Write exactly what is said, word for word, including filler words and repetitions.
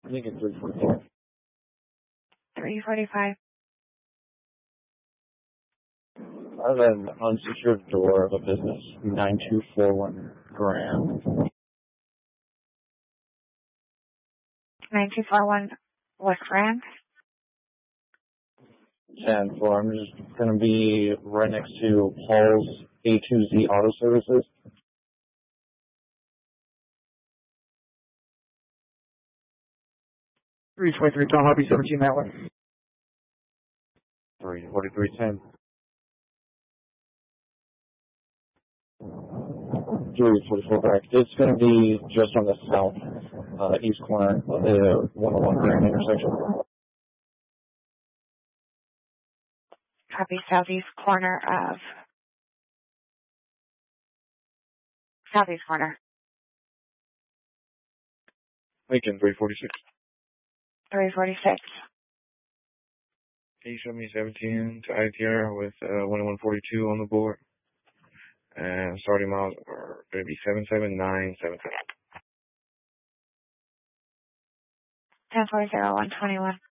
Lincoln three forty-five. three forty-five. I have an unsecured door of a business, nine two four one Grand. nine two four one West Grand. ten four. I'm just going to be right next to Paul's A two Z Auto Services. three twenty-three Tom Harvey, seventeen that way. three forty-three ten. three forty-four back. It's going to be just on the south uh, east corner of the one oh one Grand intersection. Copy, southeast corner of... Southeast corner. Lincoln three forty-six. three forty-six. Can you show me seventeen to I T R with uh, one oh one forty-two on the board? And starting miles are going to be seven seven nine seven seven. ten four zero one twenty-one.